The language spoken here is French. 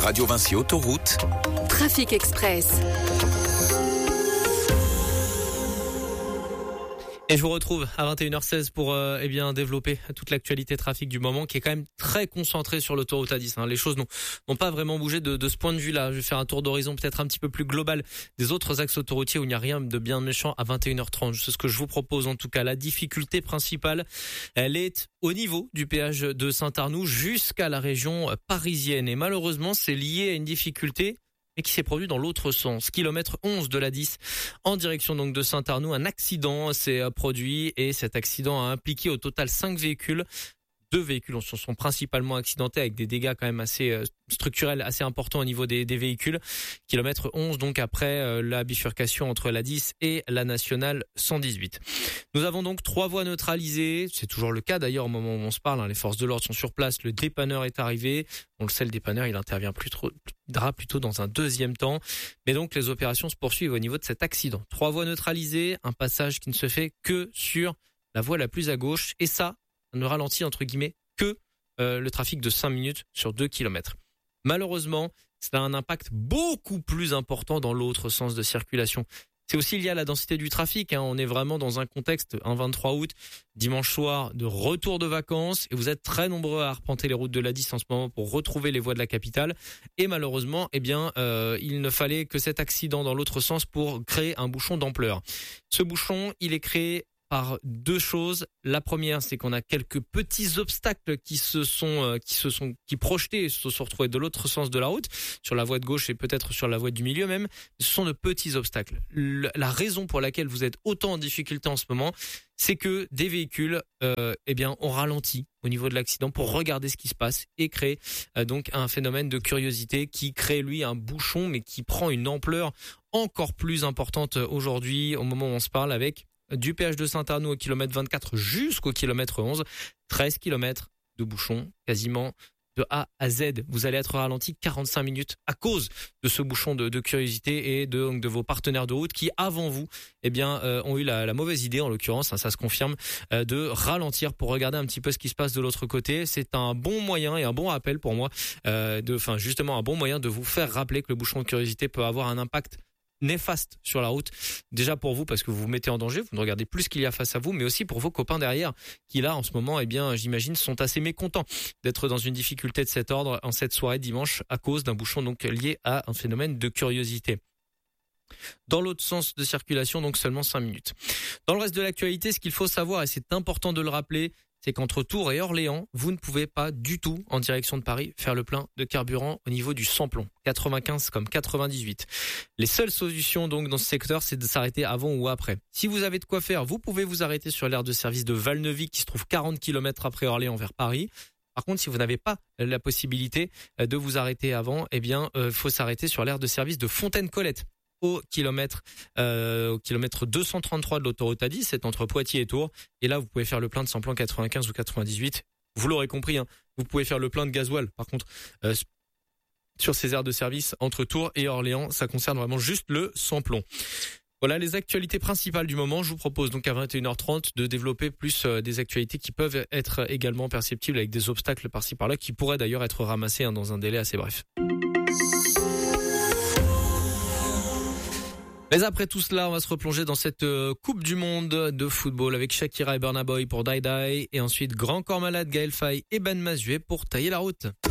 Radio Vinci Autoroute. Trafic Express. Et je vous retrouve à 21h16 pour développer toute l'actualité trafic du moment qui est quand même très concentrée sur l'autoroute A10. Les choses n'ont pas vraiment bougé de ce point de vue-là. Je vais faire un tour d'horizon peut-être un petit peu plus global des autres axes autoroutiers où il n'y a rien de bien méchant à 21h30. C'est ce que je vous propose en tout cas. La difficulté principale, elle est au niveau du péage de Saint-Arnoux jusqu'à la région parisienne. Et malheureusement, c'est lié à une difficulté et qui s'est produit dans l'autre sens. Kilomètre 11 de la 10 en direction donc de Saint-Arnoux. Un accident s'est produit et cet accident a impliqué au total 5 véhicules. 2 véhicules se sont principalement accidentés avec des dégâts quand même assez structurels, assez importants au niveau des véhicules. Kilomètre 11 donc après la bifurcation entre la 10 et la nationale 118. Nous avons donc 3 voies neutralisées. C'est toujours le cas d'ailleurs au moment où on se parle. Les forces de l'ordre sont sur place. Le dépanneur est arrivé. On le sait, le dépanneur, il intervient plutôt dans un deuxième temps. Mais donc les opérations se poursuivent au niveau de cet accident. 3 voies neutralisées, un passage qui ne se fait que sur la voie la plus à gauche. Et ça ne ralentit entre guillemets que le trafic de 5 minutes sur 2 kilomètres. Malheureusement, cela a un impact beaucoup plus important dans l'autre sens de circulation. C'est aussi lié à la densité du trafic. On est vraiment dans un contexte, un 23 août, dimanche soir, de retour de vacances. Et vous êtes très nombreux à arpenter les routes de la 10 en ce moment pour retrouver les voies de la capitale. Et malheureusement, il ne fallait que cet accident dans l'autre sens pour créer un bouchon d'ampleur. Ce bouchon, il est créé par 2 choses. La première, c'est qu'on a quelques petits obstacles qui projetés, se sont retrouvés de l'autre sens de la route, sur la voie de gauche et peut-être sur la voie du milieu même. Ce sont de petits obstacles. La raison pour laquelle vous êtes autant en difficulté en ce moment, c'est que des véhicules, ont ralenti au niveau de l'accident pour regarder ce qui se passe et créer donc un phénomène de curiosité qui crée lui un bouchon, mais qui prend une ampleur encore plus importante aujourd'hui au moment où on se parle avec du péage de Saint-Arnoux au kilomètre 24 jusqu'au kilomètre 11, 13 kilomètres de bouchons, quasiment de A à Z. Vous allez être ralenti 45 minutes à cause de ce bouchon de curiosité et de vos partenaires de route qui, avant vous, ont eu la mauvaise idée, en l'occurrence, ça se confirme, de ralentir pour regarder un petit peu ce qui se passe de l'autre côté. C'est un bon moyen et un bon rappel pour moi, un bon moyen de vous faire rappeler que le bouchon de curiosité peut avoir un impact néfaste sur la route, déjà pour vous parce que vous vous mettez en danger, vous ne regardez plus ce qu'il y a face à vous, mais aussi pour vos copains derrière qui là en ce moment j'imagine sont assez mécontents d'être dans une difficulté de cet ordre en cette soirée dimanche à cause d'un bouchon donc lié à un phénomène de curiosité. Dans l'autre sens de circulation, donc seulement 5 minutes. Dans le reste de l'actualité, ce qu'il faut savoir, et c'est important de le rappeler, c'est qu'entre Tours et Orléans, vous ne pouvez pas du tout, en direction de Paris, faire le plein de carburant au niveau du samplon. 95 comme 98. Les seules solutions donc dans ce secteur, c'est de s'arrêter avant ou après. Si vous avez de quoi faire, vous pouvez vous arrêter sur l'aire de service de Valneuvy qui se trouve 40 km après Orléans vers Paris. Par contre, si vous n'avez pas la possibilité de vous arrêter avant, faut s'arrêter sur l'aire de service de Fontaine-Colette. Au kilomètre 233 de l'autoroute A10, c'est entre Poitiers et Tours. Et là, vous pouvez faire le plein de samplon 95 ou 98. Vous l'aurez compris, vous pouvez faire le plein de gasoil. Par contre, sur ces aires de service entre Tours et Orléans, ça concerne vraiment juste le samplon. Voilà les actualités principales du moment. Je vous propose donc à 21h30 de développer plus des actualités qui peuvent être également perceptibles avec des obstacles par-ci par-là qui pourraient d'ailleurs être ramassés dans un délai assez bref. Mais après tout cela, on va se replonger dans cette Coupe du Monde de football avec Shakira et Burna Boy pour Die Die et ensuite Grand Corps Malade, Gaël Faye et Ben Mazué pour Tailler la route.